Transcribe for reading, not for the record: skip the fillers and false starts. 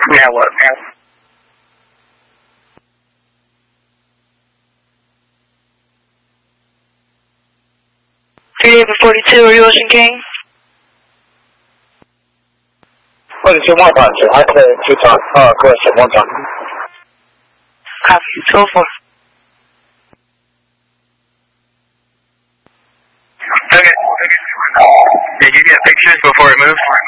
Network. David 42, are you Ocean King? 42 1 2, I clear 2 times. Correction, 1 time. Copy, go for it. Okay. Did you get pictures before it moved?